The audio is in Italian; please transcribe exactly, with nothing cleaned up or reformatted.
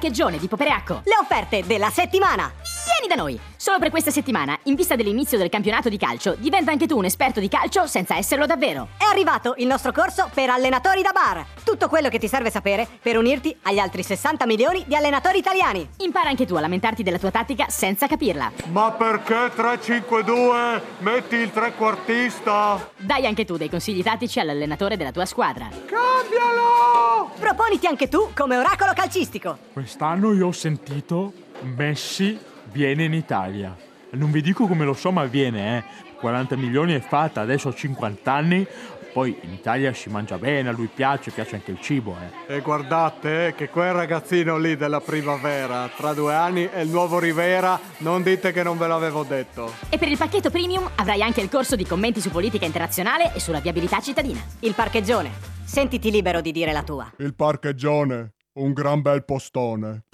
Parcheggione di Popereacco. Le offerte della settimana. Vieni da noi! Solo per questa settimana, in vista dell'inizio del campionato di calcio, diventa anche tu un esperto di calcio senza esserlo davvero. È arrivato il nostro corso per allenatori da bar. Tutto quello che ti serve sapere per unirti agli altri sessanta milioni di allenatori italiani. Impara anche tu a lamentarti della tua tattica senza capirla. Ma perché tre cinque due? Metti il trequartista! Dai anche tu dei consigli tattici all'allenatore della tua squadra. Cambialo! Proponiti anche tu come oracolo calcistico. Quest'anno io ho sentito Messi viene in Italia. Non vi dico come lo so, ma viene, eh. quaranta milioni è fatta, adesso ho cinquanta anni. Poi in Italia si mangia bene, a lui piace, piace anche il cibo, eh. E guardate eh, che quel ragazzino lì della primavera, tra due anni è il nuovo Rivera, non dite che non ve l'avevo detto. E per il pacchetto premium avrai anche il corso di commenti su politica internazionale e sulla viabilità cittadina. Il Parcheggione. Sentiti libero di dire la tua. Il Parcheggione, un gran bel postone.